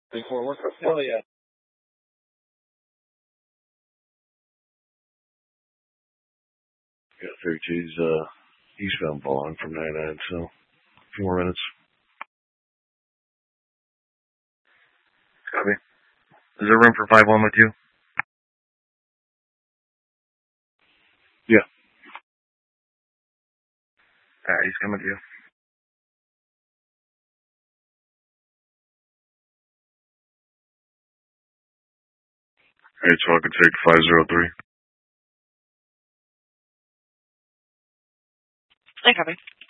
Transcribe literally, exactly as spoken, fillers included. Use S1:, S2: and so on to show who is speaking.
S1: Big four one? Hell yeah. Yeah, thirty-two's uh, eastbound Vaughn from ninety-nine, so a few more minutes. Copy. Is there room for five one with you? Yeah. Alright, he's coming to you. Alright, so I can take five zero three.
S2: I copy.